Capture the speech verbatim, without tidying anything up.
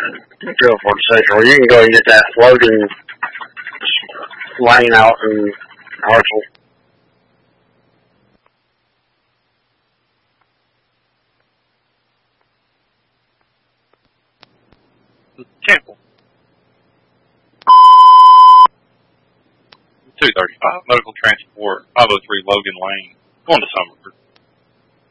Go for the station where you can go and get that floating lane out in Hartselle. Campbell. two thirty-five, medical transport, five oh three Logan Lane, going to Summer.